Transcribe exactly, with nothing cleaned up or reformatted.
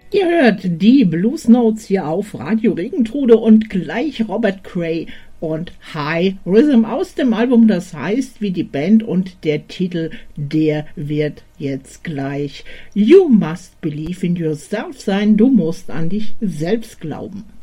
Ihr hört die Blues Notes hier auf Radio Regentrude und gleich Robert Cray und High Rhythm aus dem Album, das heißt wie die Band, und der Titel, der wird jetzt gleich You Must Believe in Yourself sein, du musst an dich selbst glauben.